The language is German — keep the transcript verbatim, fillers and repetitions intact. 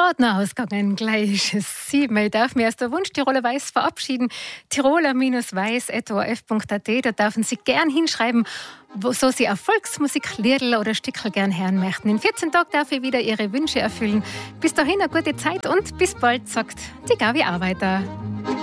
gerade noch ausgegangen. Gleich ist es sieben. Ich darf mich aus der Wunsch Tiroler Weiß verabschieden. Tiroler-Weiß at o r f punkt a t. Da dürfen Sie gern hinschreiben, wo so Sie Erfolgsmusik, Liedl oder Stickerl gern hören möchten. In vierzehn Tagen darf ich wieder Ihre Wünsche erfüllen. Bis dahin eine gute Zeit und bis bald, sagt die Gabi Arbeiter.